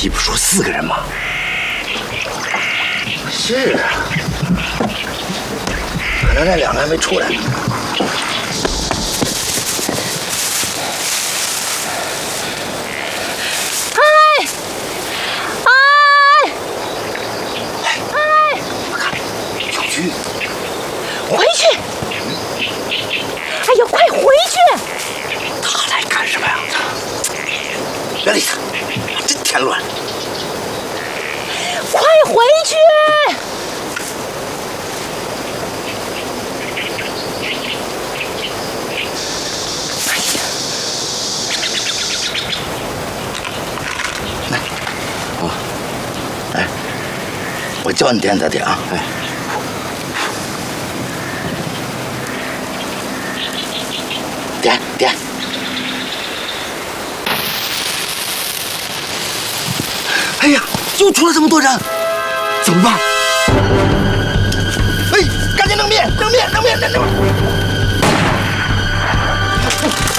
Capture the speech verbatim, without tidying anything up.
你不说四个人吗？是啊，可能那两个还没出来。 哎哎哎！ 我看小菊， 回去！哎呀，快回去！ 他来干什么呀？别理他，真添乱。 快回去！哎呀， 来，啊，哎，我叫你点咋点啊？哎，点点。哎呀，又出了这么多人！ 怎么办？哎，赶紧弄面，弄面，弄面，弄面！